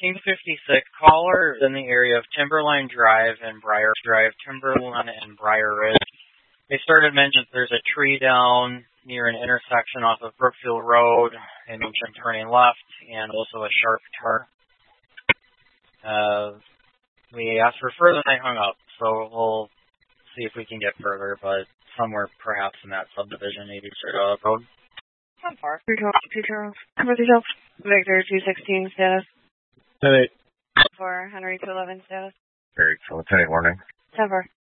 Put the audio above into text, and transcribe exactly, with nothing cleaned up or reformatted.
thirteen fifty-six, caller in the area of Timberline Drive and Briar Drive, Timberline and Briar Ridge. They started mentioning there's a tree down near an intersection off of Brookfield Road. They mentioned turning left and also a sharp turn. Uh, we asked for further and they hung up, so we'll see if we can get further, but somewhere perhaps in that subdivision, maybe straight out of the road. How far? Two Charles. Number two Charles. Victor two sixteen status. ten eight. For Henry two eleven status. Very cool. ten eight warning. ten four.